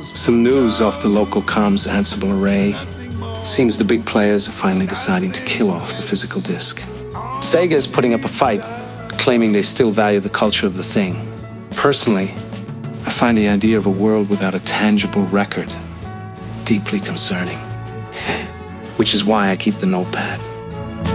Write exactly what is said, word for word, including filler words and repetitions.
Some news off the local comms Ansible array. Seems the big players are finally deciding to kill off the physical disc. Sega is putting up a fight, claiming they still value the culture of the thing. Personally, I find the idea of a world without a tangible record deeply concerning. Which is why I keep the notepad.